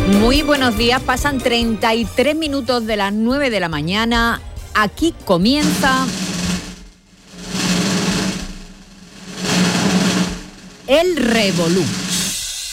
Muy buenos días, pasan 33 minutos de las 9 de la mañana. Aquí comienza El Revolú.